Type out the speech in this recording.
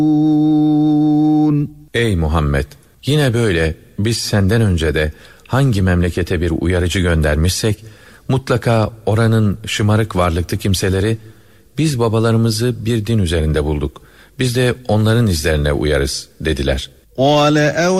Ey Muhammed! Yine böyle biz senden önce de hangi memlekete bir uyarıcı göndermişsek, mutlaka oranın şımarık varlıklı kimseleri, biz babalarımızı bir din üzerinde bulduk, biz de onların izlerine uyarız dediler.